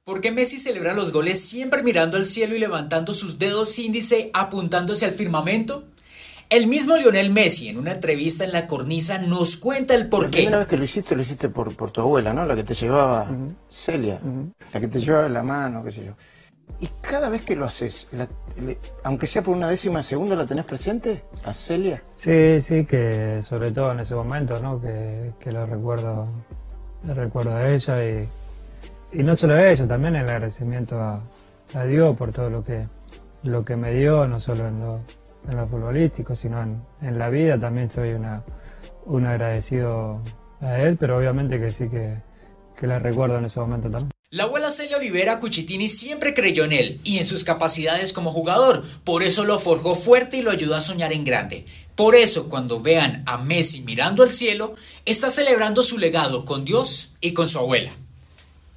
¿Por qué Messi celebra los goles siempre mirando al cielo y levantando sus dedos índice apuntándose al firmamento? El mismo Lionel Messi, en una entrevista en La Cornisa, nos cuenta el La primera porqué. vez que lo hiciste por tu abuela, ¿no? La que te llevaba, Celia, la que te llevaba la mano, qué sé yo. Y cada vez que lo haces, aunque sea por una décima de segundo, ¿la tenés presente a Celia? Sí, que sobre todo en ese momento, ¿no? Que lo recuerdo a ella y no solo a ella, también el agradecimiento a Dios por todo lo que me dio, no solo en lo futbolístico, sino en la vida. También soy un agradecido a él, pero obviamente que sí que la recuerdo en ese momento también. La abuela Celia Olivera Cuchitini siempre creyó en él y en sus capacidades como jugador, por eso lo forjó fuerte y lo ayudó a soñar en grande. Por eso, cuando vean a Messi mirando al cielo, está celebrando su legado con Dios y con su abuela.